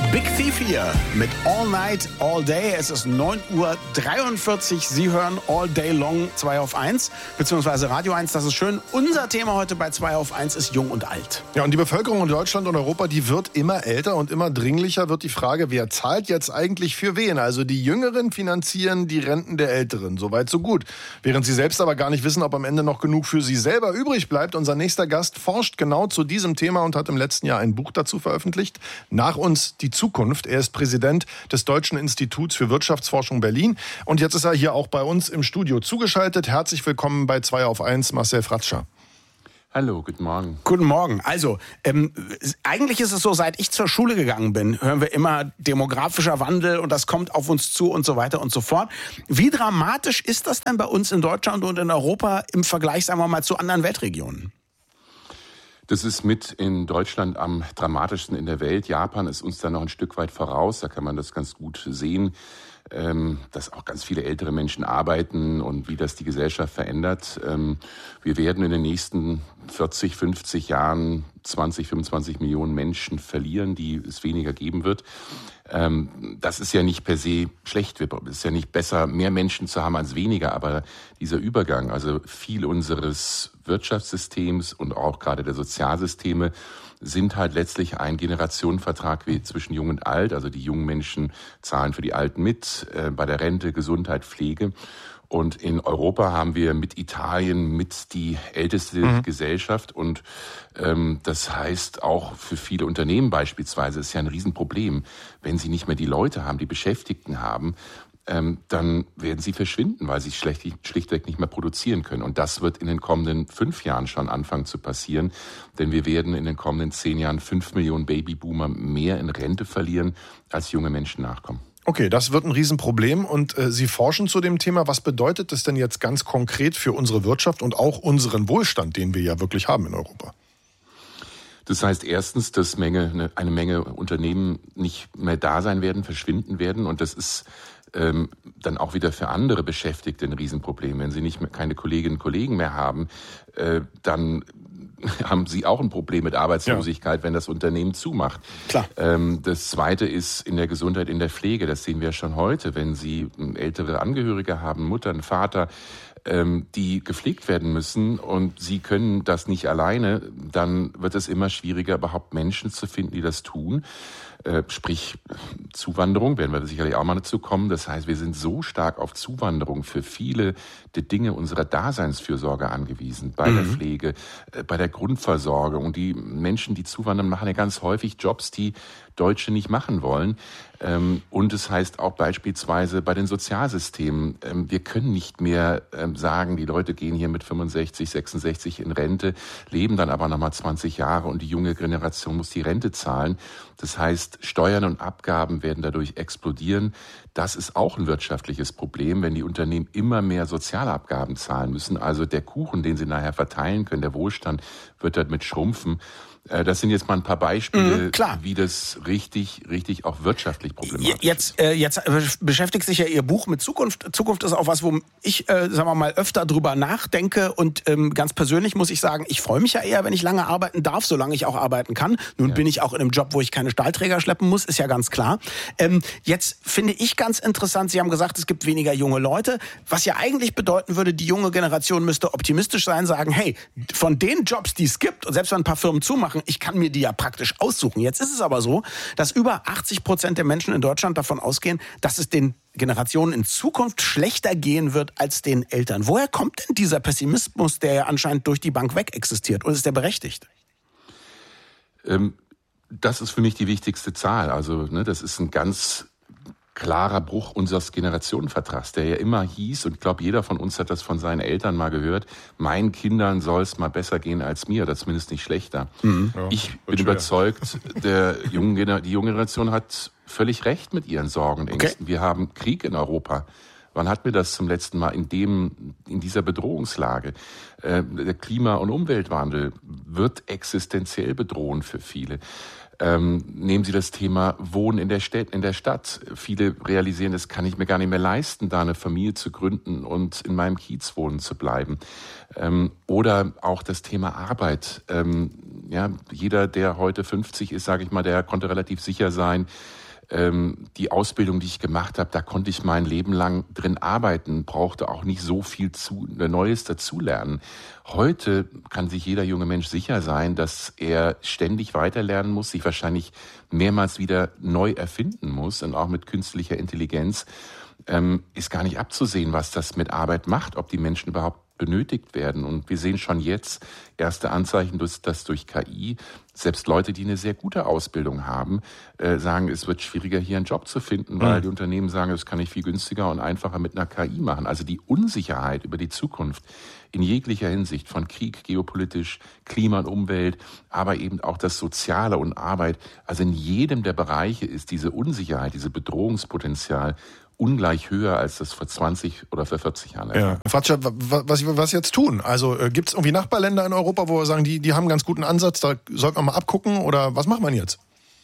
Big Thief hier mit All Night, All Day. Es ist 9:43 Uhr. Sie hören All Day Long 2 auf 1, beziehungsweise Radio 1. Das ist schön. Unser Thema heute bei 2 auf 1 ist Jung und Alt. Ja, und die Bevölkerung in Deutschland und Europa, die wird immer älter und immer dringlicher wird die Frage, wer zahlt jetzt eigentlich für wen? Also die Jüngeren finanzieren die Renten der Älteren. Soweit, so gut. Während sie selbst aber gar nicht wissen, ob am Ende noch genug für sie selber übrig bleibt. Unser nächster Gast forscht genau zu diesem Thema und hat im letzten Jahr ein Buch dazu veröffentlicht. Nach uns die Zukunft. Er ist Präsident des Deutschen Instituts für Wirtschaftsforschung Berlin. Und jetzt ist er hier auch bei uns im Studio zugeschaltet. Herzlich willkommen bei 2 auf 1, Marcel Fratscher. Hallo, guten Morgen. Guten Morgen. Also, eigentlich ist es so, seit ich zur Schule gegangen bin, hören wir immer demografischer Wandel und das kommt auf uns zu und so weiter und so fort. Wie dramatisch ist das denn bei uns in Deutschland und in Europa im Vergleich, sagen wir mal, zu anderen Weltregionen? Das ist mit in Deutschland am dramatischsten in der Welt. Japan ist uns da noch ein Stück weit voraus. Da kann man das ganz gut sehen, dass auch ganz viele ältere Menschen arbeiten und wie das die Gesellschaft verändert. Wir werden in den nächsten 40, 50 Jahren 20, 25 Millionen Menschen verlieren, die es weniger geben wird. Das ist ja nicht per se schlecht. Es ist ja nicht besser, mehr Menschen zu haben als weniger. Aber dieser Übergang, also viel unseres Wirtschaftssystems und auch gerade der Sozialsysteme sind halt letztlich ein Generationenvertrag wie zwischen Jung und Alt. Also die jungen Menschen zahlen für die Alten mit, bei der Rente, Gesundheit, Pflege. Und in Europa haben wir mit Italien mit die älteste Gesellschaft. Und das heißt auch für viele Unternehmen beispielsweise ist ja ein Riesenproblem. Wenn sie nicht mehr die Leute haben, die Beschäftigten haben, dann werden sie verschwinden, weil sie schlichtweg nicht mehr produzieren können. Und das wird in den kommenden 5 Jahren schon anfangen zu passieren. Denn wir werden in den kommenden 10 Jahren 5 Millionen Babyboomer mehr in Rente verlieren, als junge Menschen nachkommen. Okay, das wird ein Riesenproblem und Sie forschen zu dem Thema. Was bedeutet das denn jetzt ganz konkret für unsere Wirtschaft und auch unseren Wohlstand, den wir ja wirklich haben in Europa? Das heißt erstens, dass eine Menge Unternehmen nicht mehr da sein werden, verschwinden werden. Und das ist dann auch wieder für andere Beschäftigte ein Riesenproblem. Wenn sie keine Kolleginnen und Kollegen mehr haben, dann haben sie auch ein Problem mit Arbeitslosigkeit, wenn das Unternehmen zumacht. Klar. Das Zweite ist in der Gesundheit, in der Pflege. Das sehen wir schon heute. Wenn Sie ältere Angehörige haben, Mutter, einen Vater, die gepflegt werden müssen und Sie können das nicht alleine, dann wird es immer schwieriger, überhaupt Menschen zu finden, die das tun. Sprich Zuwanderung, werden wir sicherlich auch mal dazu kommen. Das heißt, wir sind so stark auf Zuwanderung für viele der Dinge unserer Daseinsfürsorge angewiesen. Bei der Pflege, bei der Grundversorgung. Und die Menschen, die zuwandern, machen ja ganz häufig Jobs, die Deutsche nicht machen wollen. Und es heißt auch beispielsweise bei den Sozialsystemen, wir können nicht mehr sagen, die Leute gehen hier mit 65, 66 in Rente, leben dann aber nochmal 20 Jahre und die junge Generation muss die Rente zahlen. Das heißt, Steuern und Abgaben werden dadurch explodieren. Das ist auch ein wirtschaftliches Problem, wenn die Unternehmen immer mehr Sozialabgaben zahlen müssen. Also der Kuchen, den sie nachher verteilen können, der Wohlstand, wird damit schrumpfen. Das sind jetzt mal ein paar Beispiele, wie das richtig auch wirtschaftlich problematisch ist. Jetzt beschäftigt sich ja Ihr Buch mit Zukunft. Zukunft ist auch was, wo ich, sagen wir mal, öfter drüber nachdenke. Und ganz persönlich muss ich sagen, ich freue mich ja eher, wenn ich lange arbeiten darf, solange ich auch arbeiten kann. Nun bin ich auch in einem Job, wo ich keine Stahlträger schleppen muss, ist ja ganz klar. Jetzt finde ich ganz interessant, Sie haben gesagt, es gibt weniger junge Leute. Was ja eigentlich bedeuten würde, die junge Generation müsste optimistisch sein, sagen, hey, von den Jobs, die es gibt, und selbst wenn ein paar Firmen zumachen, ich kann mir die ja praktisch aussuchen. Jetzt ist es aber so, dass über 80% der Menschen in Deutschland davon ausgehen, dass es den Generationen in Zukunft schlechter gehen wird als den Eltern. Woher kommt denn dieser Pessimismus, der ja anscheinend durch die Bank weg existiert? Oder ist der berechtigt? Das ist für mich die wichtigste Zahl. Also das ist ein ganz klarer Bruch unseres Generationenvertrags, der ja immer hieß, und ich glaube, jeder von uns hat das von seinen Eltern mal gehört, meinen Kindern soll es mal besser gehen als mir, oder zumindest nicht schlechter. Ich bin überzeugt, die junge Generation hat völlig recht mit ihren Sorgen und Ängsten. Wir haben Krieg in Europa. Wann hatten wir das zum letzten Mal in dieser Bedrohungslage? Der Klima- und Umweltwandel wird existenziell bedrohen für viele. Nehmen Sie das Thema Wohnen in der Stadt. Viele realisieren, das kann ich mir gar nicht mehr leisten, da eine Familie zu gründen und in meinem Kiez wohnen zu bleiben. Oder auch das Thema Arbeit. Jeder, der heute 50 ist, sage ich mal, der konnte relativ sicher sein, die Ausbildung, die ich gemacht habe, da konnte ich mein Leben lang drin arbeiten, brauchte auch nicht so viel Neues dazulernen. Heute kann sich jeder junge Mensch sicher sein, dass er ständig weiterlernen muss, sich wahrscheinlich mehrmals wieder neu erfinden muss und auch mit künstlicher Intelligenz ist gar nicht abzusehen, was das mit Arbeit macht, ob die Menschen überhaupt benötigt werden. Und wir sehen schon jetzt erste Anzeichen, dass durch KI selbst Leute, die eine sehr gute Ausbildung haben, sagen, es wird schwieriger, hier einen Job zu finden, weil die Unternehmen sagen, das kann ich viel günstiger und einfacher mit einer KI machen. Also die Unsicherheit über die Zukunft in jeglicher Hinsicht, von Krieg, geopolitisch, Klima und Umwelt, aber eben auch das Soziale und Arbeit. Also in jedem der Bereiche ist diese Unsicherheit, dieses Bedrohungspotenzial ungleich höher, als das vor 20 oder vor 40 Jahren war. Ja. Fratscher, was jetzt tun? Also gibt es irgendwie Nachbarländer in Europa, wo wir sagen, die haben einen ganz guten Ansatz, da sollte man mal abgucken, oder was macht man jetzt?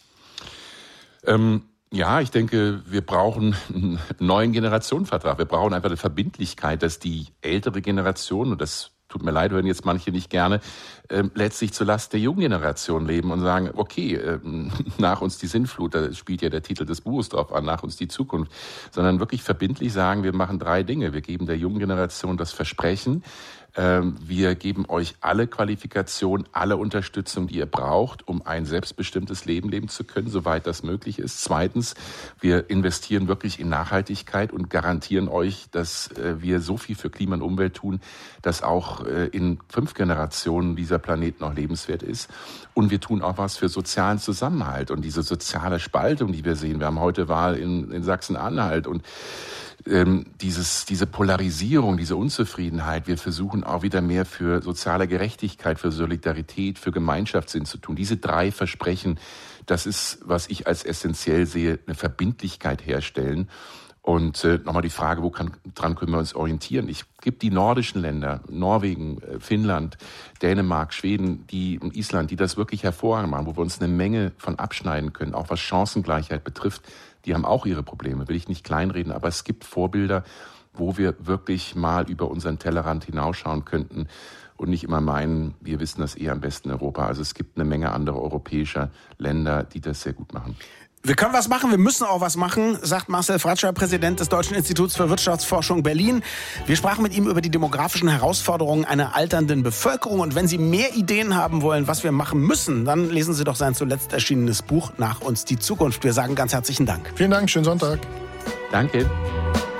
Ich denke, wir brauchen einen neuen Generationenvertrag. Wir brauchen einfach eine Verbindlichkeit, dass die ältere Generation, und das tut mir leid, hören jetzt manche nicht gerne, letztlich zur Last der jungen Generation leben und sagen, okay, nach uns die Sintflut, da spielt ja der Titel des Buches drauf an, nach uns die Zukunft, sondern wirklich verbindlich sagen, wir machen 3 Dinge. Wir geben der jungen Generation das Versprechen, wir geben euch alle Qualifikationen, alle Unterstützung, die ihr braucht, um ein selbstbestimmtes Leben leben zu können, soweit das möglich ist. 2, wir investieren wirklich in Nachhaltigkeit und garantieren euch, dass wir so viel für Klima und Umwelt tun, dass auch in 5 Generationen dieser Planet noch lebenswert ist. Und wir tun auch was für sozialen Zusammenhalt und diese soziale Spaltung, die wir sehen. Wir haben heute Wahl in Sachsen-Anhalt und diese Polarisierung, diese Unzufriedenheit, wir versuchen auch wieder mehr für soziale Gerechtigkeit, für Solidarität, für Gemeinschaftssinn zu tun. Diese 3 Versprechen, das ist, was ich als essentiell sehe, eine Verbindlichkeit herstellen. Und nochmal die Frage, dran können wir uns orientieren? Ich gebe die nordischen Länder, Norwegen, Finnland, Dänemark, Schweden, Island, die das wirklich hervorragend machen, wo wir uns eine Menge von abschneiden können, auch was Chancengleichheit betrifft. Die haben auch ihre Probleme, will ich nicht kleinreden, aber es gibt Vorbilder, wo wir wirklich mal über unseren Tellerrand hinausschauen könnten und nicht immer meinen, wir wissen das am besten in Europa. Also es gibt eine Menge andere europäischer Länder, die das sehr gut machen. Wir können was machen, wir müssen auch was machen, sagt Marcel Fratscher, Präsident des Deutschen Instituts für Wirtschaftsforschung Berlin. Wir sprachen mit ihm über die demografischen Herausforderungen einer alternden Bevölkerung. Und wenn Sie mehr Ideen haben wollen, was wir machen müssen, dann lesen Sie doch sein zuletzt erschienenes Buch Nach uns die Zukunft. Wir sagen ganz herzlichen Dank. Vielen Dank, schönen Sonntag. Danke.